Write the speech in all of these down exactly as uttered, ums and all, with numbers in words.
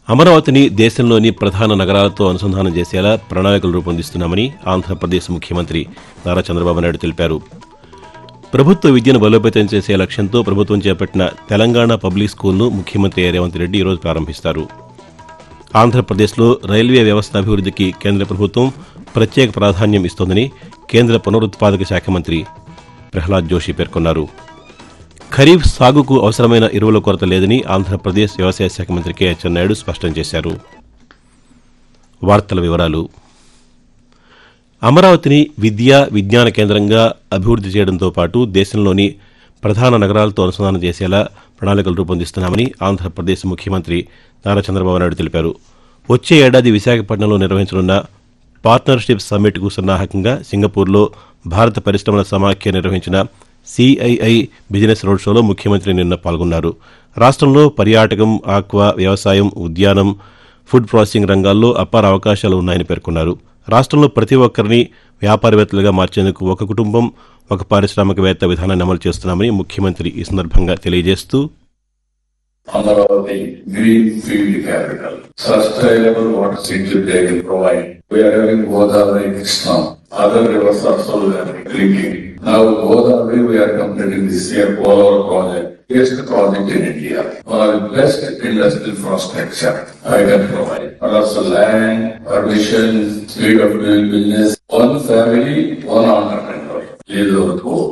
అమరావతిని దేశంలోని ప్రధాన నగరాలతో అనుసంధానం చేసేలా ప్రణాళికలు రూపొందిస్తున్నామని ఆంధ్రప్రదేశ్ ముఖ్యమంత్రి నారా చంద్రబాబు నాయుడు తెలిపారు. ప్రభుత్వ విద్యను బలోపేతం చేసే లక్ష్యంతో ప్రభుత్వం చేపట్టిన తెలంగాణ పబ్లిక్ స్కూల్ను ముఖ్యమంత్రి రేవంత్ రెడ్డి ఈరోజు ప్రారంభిస్తారు. ఆంధ్రప్రదేశ్లో రైల్వే వ్యవస్థ అభివృద్ధికి కేంద్ర ప్రభుత్వం ప్రత్యేక ప్రాధాన్యం ఇస్తోందని కేంద్ర పునరుత్పాదక శాఖ మంత్రి ప్రహ్లాద్ జోషి పేర్కొన్నారు. ఖరీఫ్ సాగుకు అవసరమైన ఎరువుల కొరత లేదని ఆంధ్రప్రదేశ్ వ్యవసాయ శాఖ మంత్రి కె అచ్చెన్నాయుడు స్పష్టం చేశారు. వార్తల వివరాలు. అమరావతిని విద్యా విజ్ఞాన కేంద్రంగా అభివృద్ది చేయడంతో పాటు దేశంలోని ప్రధాన నగరాలతో అనుసంధానం చేసేలా ప్రణాళికలు రూపొందిస్తున్నామని ఆంధ్రప్రదేశ్ ముఖ్యమంత్రి నారా చంద్రబాబు నాయుడు తెలిపారు. వచ్చే ఏడాది విశాఖపట్నంలో నిర్వహించనున్న పార్ట్నర్షిప్ సమ్మిట్కు సన్నాహకంగా సింగపూర్లో భారత పరిశ్రమల సమాఖ్య నిర్వహించిన సిఐఐ బిజినెస్ రోడ్ షోలో ముఖ్యమంత్రి నిన్న పాల్గొన్నారు. రాష్ట్రంలో పర్యాటకం, ఆక్వా, వ్యవసాయం, ఉద్యానం, ఫుడ్ ప్రాసెసింగ్ రంగాల్లో అపార అవకాశాలు ఉన్నాయని పేర్కొన్నారు. రాష్ట్రంలో ప్రతి ఒక్కరిని వ్యాపారవేత్తలుగా మార్చేందుకు ఒక కుటుంబం ఒక పారిశ్రామికవేత్త విధానాన్ని అమలు చేస్తున్నామని ముఖ్యమంత్రి ఈ సందర్భంగా తెలియజేస్తూ, Amaravati Greenfield Capital. Sustainable water security they will provide. We are having Godavari next now. Other rivers also we are drinking. Now Godavari we are completing this year Polar project. Biggest project in India. One of the best industrial infrastructure I can provide. And also land, permission, speed of doing business. One family, one entrepreneur. Is our goal.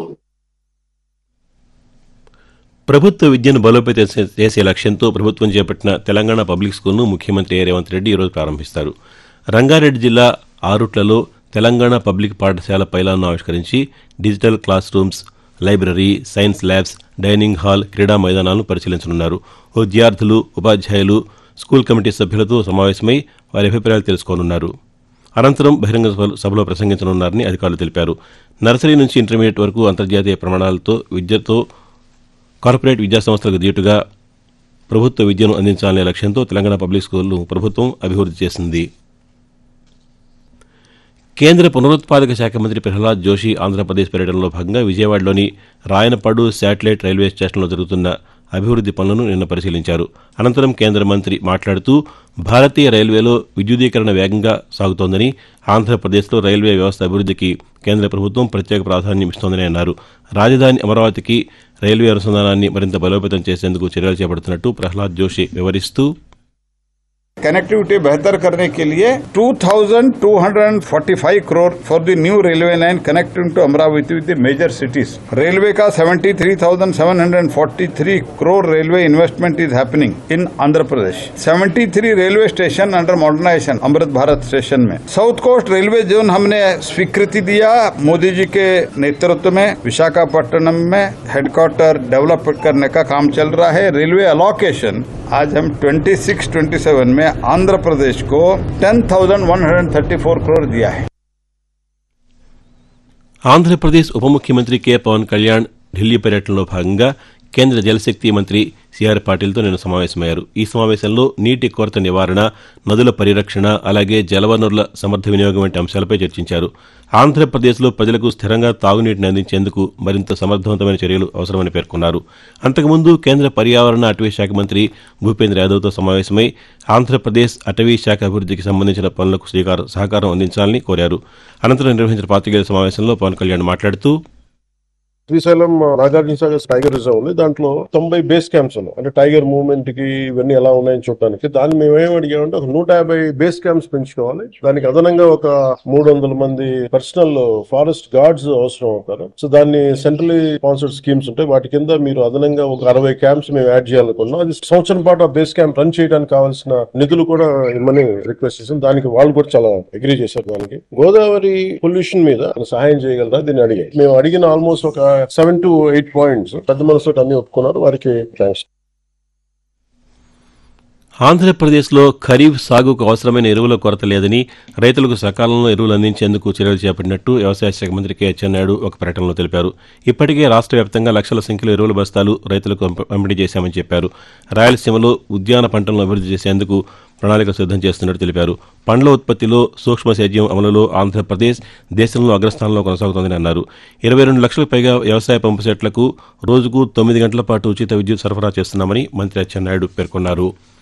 ప్రభుత్వ విద్యను బలోపేతం చేసే లక్ష్యంతో ప్రభుత్వం చేపట్టిన Telangana public స్కూల్ను ముఖ్యమంత్రి రేవంత్ రెడ్డి ఈరోజు ప్రారంభిస్తారు. రంగారెడ్డి జిల్లా ఆరుట్లలో తెలంగాణ పబ్లిక్ పాఠశాల పైలాన్ను ఆవిష్కరించి digital class rooms, library, science labs, dining hall, క్రీడా మైదానాలను పరిశీలించనున్నారు. విద్యార్థులు, ఉపాధ్యాయులు, స్కూల్ కమిటీ సభ్యులతో సమావేశమై వారి అభిప్రాయాలు తెలుసుకోనున్నారు. అనంతరం బహిరంగ సభలో ప్రసంగించనున్నారని అధికారులు తెలిపారు. నర్సరీ నుంచి ఇంటర్మీడియట్ వరకు అంతర్జాతీయ ప్రమాణాలతో విద్యతో కార్పొరేట్ విద్యాసంస్థలకు దీటుగా ప్రభుత్వ విద్యను అందించాలనే లక్ష్యంతో తెలంగాణ పబ్లిక్ స్కూళ్లు ప్రభుత్వం అభివృద్ది చేసింది. కేంద్ర పునరుత్పాదక శాఖ మంత్రి ప్రహ్లాద్ జోషి ఆంధ్రప్రదేశ్ పర్యటనలో భాగంగా విజయవాడలోని రాయనపాడు శాటిలైట్ రైల్వే స్టేషన్లో జరుగుతున్న అభివృద్ది పనులను నిన్న పరిశీలించారు. అనంతరం కేంద్ర మంత్రి మాట్లాడుతూ, భారతీయ రైల్వేలో విద్యుదీకరణ వేగంగా సాగుతోందని, ఆంధ్రప్రదేశ్లో రైల్వే వ్యవస్థ అభివృద్దికి కేంద్ర ప్రభుత్వం ప్రత్యేక ప్రాధాన్యం ఇస్తోందని అన్నారు. రాజధాని అమరావతికి రైల్వే అనుసంధానాన్ని మరింత బలోపేతం చేసేందుకు చర్యలు చేపడుతున్నట్టు ప్రహ్లాద్ జోషి వివరిస్తూ, कनेक्टिविटी बेहतर करने के लिए two thousand two hundred forty five crore for the new railway line connecting to Amravati with the major cities. Railway का seventy three thousand seven hundred forty three crore railway investment is happening in Andhra Pradesh. Seventy three railway station under modernisation Amrit Bharat station में. South coast railway zone हमने स्वीकृति दिया मोदी जी के नेतृत्व में. विशाखापट्टनम में headquarter develop करने का काम चल रहा है. रेलवे अलोकेशन आज हम ट्वेंटी सिक्स ट्वेंटी सेवन में आंध्र प्रदेश को ten thousand one hundred thirty four crore दिया है. ఆంధ్రప్రదేశ్ ఉప ముఖ్యమంత్రి కె పవన్ కళ్యాణ్ ఢిల్లీ పర్యటనలో భాగంగా కేంద్ర జలశక్తి మంత్రి సిఆర్ పాటిల్తో నిన్న సమావేశమయ్యారు. ఈ సమావేశంలో నీటి కొరత నివారణ, నదుల పరిరక్షణ, అలాగే జలవనరుల సమర్థ వినియోగం వంటి అంశాలపై చర్చించారు. ఆంధ్రప్రదేశ్లో ప్రజలకు స్థిరంగా తాగునీటిని అందించేందుకు మరింత సమర్థవంతమైన చర్యలు అవసరమని పేర్కొన్నారు. అంతకుముందు కేంద్ర పర్యావరణ, అటవీ శాఖ మంత్రి భూపేంద్ర యాదవ్తో సమావేశమై ఆంధ్రప్రదేశ్ అటవీ శాఖ అభివృద్ధికి సంబంధించిన పనులకు శ్రీకారం సహకారం అందించాలని కోరారు. అనంతరం నిర్వహించిన పాత్రికేయుల సమావేశంలో పవన్ కళ్యాణ్ మాట్లాడుతూ, శ్రీశైలం నాగార్జున సాగర్ టైగర్ రిజర్వ్ ఉంది. దాంట్లో తొంభై బేస్ క్యాంప్స్ ఉన్నాయి. అంటే టైగర్ మూవ్మెంట్ కి ఇవన్నీ ఎలా ఉన్నాయని చూడడానికి. దాన్ని మేము ఏం అడిగామంటే ఒక నూట యాభై బేస్ క్యాంప్స్ పెంచుకోవాలి. దానికి అదనంగా ఒక మూడు వందల మంది పర్సనల్ ఫారెస్ట్ గార్డ్స్ అవసరం అవుతారు. సో దాన్ని సెంట్రలీ స్పాన్సర్డ్ స్కీమ్స్ ఉంటాయి. వాటి కింద మీరు అదనంగా ఒక అరవై క్యాంప్స్ మేము యాడ్ చేయాలనుకున్నాం. అది సంవత్సరం పాటు ఆ బేస్ క్యాంప్ రన్ చేయడానికి కావాల్సిన నిధులు కూడా ఇమ్మని రిక్వెస్ట్ చేసాం. దానికి వాళ్ళు కూడా చాలా అగ్రీ చేశారు. దానికి గోదావరి పొల్యూషన్ మీద సహాయం చేయగలరా దీన్ని అడిగాయి. మేము అడిగిన ఆల్మోస్ట్ ఒక సెవెన్ టు ఎయిట్ పాయింట్స్ పెద్ద మనసుతో అన్ని ఒప్పుకున్నారు. వారికి థ్యాంక్స్. ఆంధ్రప్రదేశ్లో ఖరీఫ్ సాగుకు అవసరమైన ఎరువుల కొరత లేదని, రైతులకు సకాలంలో ఎరువులు అందించేందుకు చర్యలు చేపట్టినట్టు వ్యవసాయ శాఖ మంత్రి కె అచ్చెన్నాయుడు ఒక ప్రకటనలో తెలిపారు. ఇప్పటికే రాష్ట్ర వ్యాప్తంగా లక్షల సంఖ్యలో ఎరువుల బస్తాలు రైతులకు పంపిణీ చేశామని చెప్పారు. రాయలసీమలో ఉద్యాన పంటలను అభివృద్ది చేసేందుకు ప్రణాళిక సిద్దం చేస్తున్నట్టు తెలిపారు. పండ్ల ఉత్పత్తిలో సూక్ష్మ సేద్యం అమలులో ఆంధ్రప్రదేశ్ దేశంలో అగ్రస్థానంలో కొనసాగుతోందని అన్నారు. ఇరవై రెండు లక్షలకు పైగా వ్యవసాయ పంపు సెట్లకు రోజుకు తొమ్మిది గంటల పాటు ఉచిత విద్యుత్ సరఫరా చేస్తున్నామని మంత్రి అచ్చెన్నాయుడు పేర్కొన్నారు.